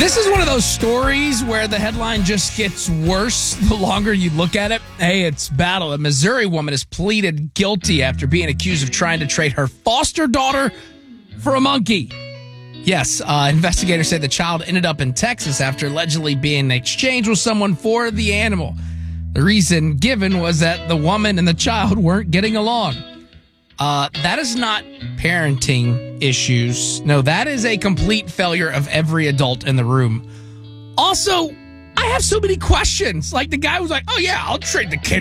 This is one of those stories where the headline just gets worse the longer you look at it. Hey, it's battle. A Missouri woman has pleaded guilty after being accused of trying to trade her foster daughter for a monkey. Yes, investigators say the child ended up in Texas after allegedly being exchanged with someone for the animal. The reason given was that the woman and the child weren't getting along. That is not parenting issues. No, that is a complete failure of every adult in the room. Also, I have so many questions. Like the guy was like, oh yeah, I'll trade the kid